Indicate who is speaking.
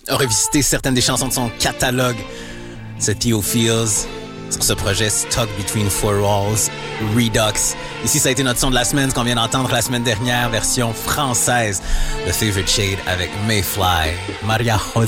Speaker 1: revisiter certaines des chansons de son catalogue. C'est Theo Fields sur ce projet Stuck Between Four Walls, Redux. Ici, ça a été notre son de la semaine, ce qu'on vient d'entendre la semaine dernière, version française de Favorite Shade avec Mayfly, Maria José.